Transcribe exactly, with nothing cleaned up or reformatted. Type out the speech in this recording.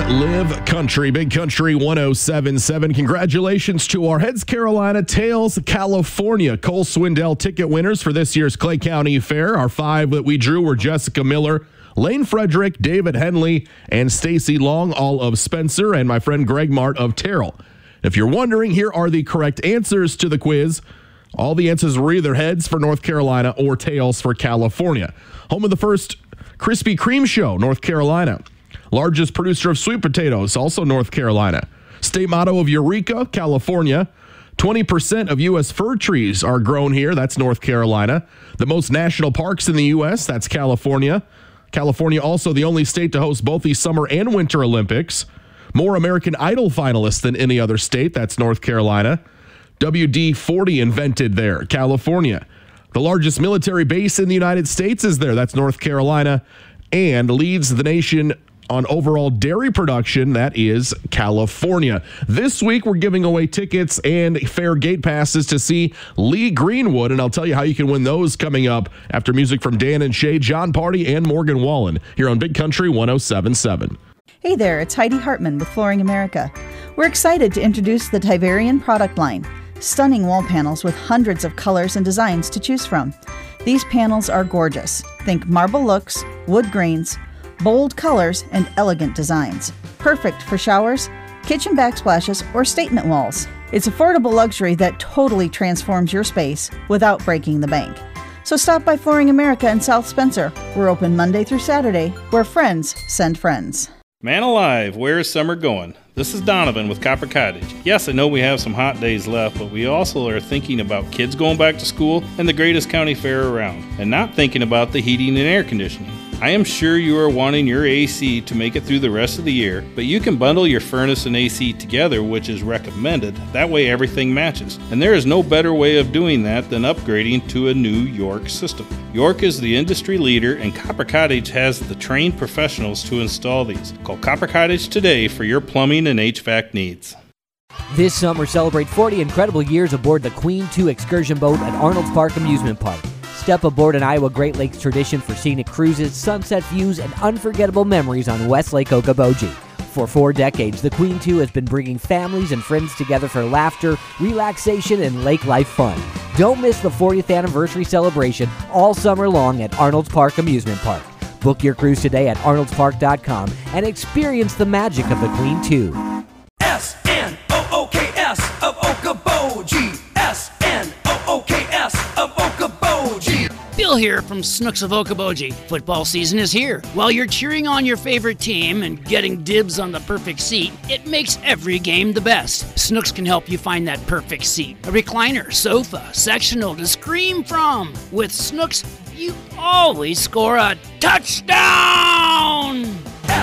Live Country, Big Country one oh seven point seven. Congratulations to our Heads Carolina, Tails California Cole Swindell ticket winners for this year's Clay County Fair. Our five that we drew were Jessica Miller, Lane Frederick, David Henley, and Stacy Long, all of Spencer, and my friend Greg Mart of Terrell. If you're wondering, here are the correct answers to the quiz. All the answers were either heads for North Carolina or tails for California. Home of the first Krispy Kreme show, North Carolina. Largest producer of sweet potatoes, also North Carolina. State motto of Eureka, California. twenty percent of U S fir trees are grown here, that's North Carolina. The most national parks in the U S, that's California. California also the only state to host both the Summer and Winter Olympics. More American Idol finalists than any other state, that's North Carolina. W D forty invented there, California. The largest military base in the United States is there, that's North Carolina. And leads the nation on overall dairy production, that is California. This week, we're giving away tickets and fair gate passes to see Lee Greenwood, and I'll tell you how you can win those coming up after music from Dan and Shay, John Party, and Morgan Wallen here on Big Country one oh seven point seven. Hey there, it's Heidi Hartman with Flooring America. We're excited to introduce the Tiverian product line. Stunning wall panels with hundreds of colors and designs to choose from. These panels are gorgeous. Think marble looks, wood grains, bold colors, and elegant designs. Perfect for showers, kitchen backsplashes, or statement walls. It's affordable luxury that totally transforms your space without breaking the bank. So stop by Flooring America in South Spencer. We're open Monday through Saturday, where friends send friends. Man alive, where is summer going? This is Donovan with Copper Cottage. Yes, I know we have some hot days left, but we also are thinking about kids going back to school and the greatest county fair around, and not thinking about the heating and air conditioning. I am sure you are wanting your A C to make it through the rest of the year, but you can bundle your furnace and A C together, which is recommended. That way everything matches. And there is no better way of doing that than upgrading to a new York system. York is the industry leader, and Copper Cottage has the trained professionals to install these. Call Copper Cottage today for your plumbing and H V A C needs. This summer, celebrate forty incredible years aboard the Queen two excursion boat at Arnold's Park Amusement Park. Step aboard an Iowa Great Lakes tradition for scenic cruises, sunset views, and unforgettable memories on West Lake Okoboji. For four decades, the Queen two has been bringing families and friends together for laughter, relaxation, and lake life fun. Don't miss the fortieth anniversary celebration all summer long at Arnold's Park Amusement Park. Book your cruise today at arnolds park dot com and experience the magic of the Queen two. S N O O K S of Okoboji. S N O O K S of Okoboji. Bill here from Snooks of Okoboji. Football season is here. While you're cheering on your favorite team and getting dibs on the perfect seat, it makes every game the best. Snooks can help you find that perfect seat. A recliner, sofa, sectional to scream from. With Snooks, you always score a touchdown!